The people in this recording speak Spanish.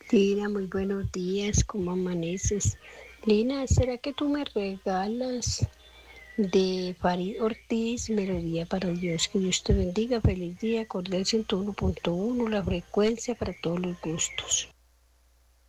Tina, muy buenos días, ¿cómo amaneces? Lina, ¿será que tú me regalas de Farid Ortiz, Melodía para Dios? Que Dios te bendiga, feliz día, Cordial 101.1, la frecuencia para todos los gustos.